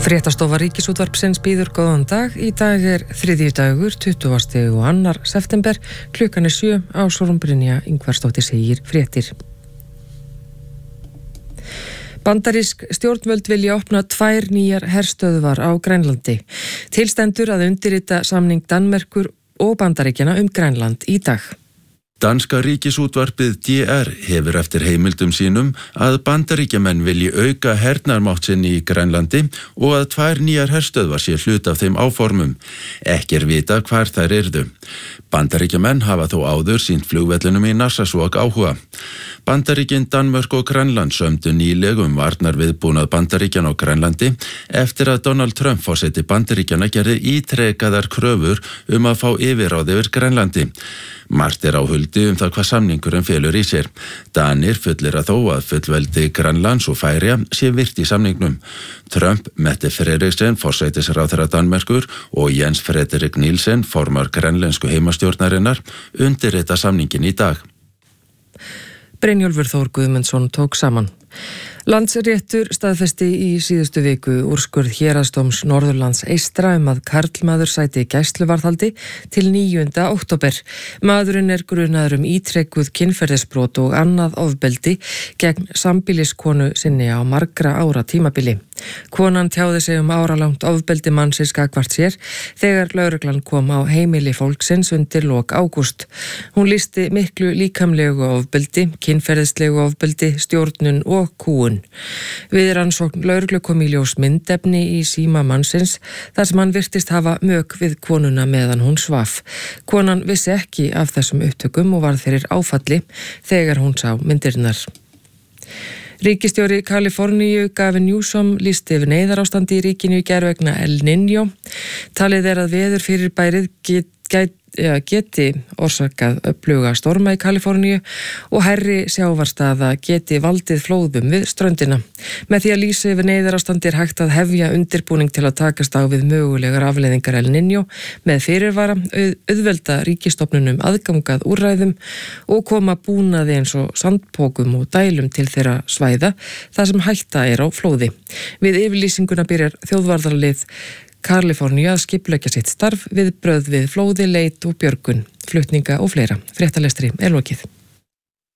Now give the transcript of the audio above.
Fréttastofa Ríkisútvarpsins býður góðan dag. Í dag þriðjudagur, 22. september, klukkan 7 á Sólrún Brynja Ingvarsdóttir segir fréttir. Bandarísk stjórnvöld vilja opna 2 nýjar herstöðvar á Grænlandi. Til stendur að undirrita samning Danmerkur og Bandaríkjanna Grænland í dag. Danska ríkisútvarpið DR hefur eftir heimildum sínum að Bandaríkjamenn vilji auka hernarmátt sinn í Grænlandi og að 2 nýjar herstöðvar sé hluti af þeim áformum. Ekki vita hvar þær yrðu. Bandaríkjamenn hafa þó áður sýnt flugvellinum í Narsarsuaq áhuga. Bandaríkin, Danmörk og Grænland sömdu nýlegum varnar viðbúnað Bandaríkjanna á Grænlandi eftir að Donald Trump forseti Bandaríkjanna gerði ítrekaðar kröfur að fá yfirráð yfir Grænlandi. Margt á huldi það hvað samningurinn felur í sér. Danir fullyrða þó að fullveldi Grænlands og Færeyja sé virt í samningnum. Trump, Mette Frederiksen, forsætisráðherra Danmerkur og Jens Frederik Nielsen, formar grænlensku heimastjórnarinnar, undirrita samningin í dag. Brynjólfur Þór Guðmundsson tók saman. Landsréttur staðfesti í síðustu viku úrskurð Héraðsdóms Norðurlands eystra að karlmaður sæti gæsluvarðhaldi til 9. október. Maðurinn grunaður ítrekkuð kynferðisbrot og annað ofbeldi gegn sambýliskonu sinni á margra ára tímabili. Konan tjáði sig áralangt ofbeldi mannsins gagnvart sér þegar lögreglan kom á heimili fólksins undir lok ágúst. Hún lýsti miklu líkamlegu ofbeldi, kynferðislegu ofbeldi, stjórnun og kúgun. Við rannsókn lögreglu kom í ljós myndefni í síma mannsins þar sem hann virtist hafa mök við konuna meðan hún svaf. Konan vissi ekki af þessum upptökum og varð fyrir áfalli þegar hún sá myndirnar. Ríkisstjóri Kaliforníu Gavin Newsom lýsti yfir neyðarástandi í ríkinu í gær vegna El Niño. Talið að veðurfyrirbærið geti orsakað öfluga storma í Kaliforníu og hærri sjávarstaða geti valdið flóðum við ströndina. Með því að lýsa yfir neyðarástandi hægt að hefja undirbúning til að takast á við mögulegar afleiðingar El Niño með fyrirvara, auðvelda ríkisstofnunum aðgangað úrræðum og koma búnaði eins og sandpókum og dælum til þeirra svæða þar sem hætta á flóði. Við yfirlýsinguna byrjar þjóðvarðarlið Kaliforníu að skipuleggja sitt starf, viðbrögð við flóði, leit og björgun, flutninga og fleira. Fréttalestri lokið.